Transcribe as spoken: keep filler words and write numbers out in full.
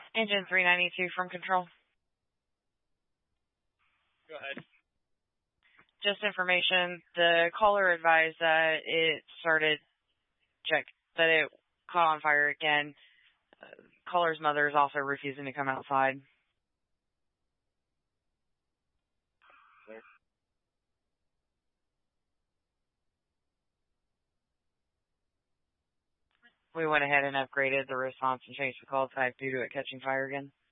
Engine three ninety-two from control. Go ahead. Just information, the caller advised that it started, check, that it caught on fire again. Uh, caller's mother is also refusing to come outside. Clear. We went ahead and upgraded the response and changed the call type due to it catching fire again.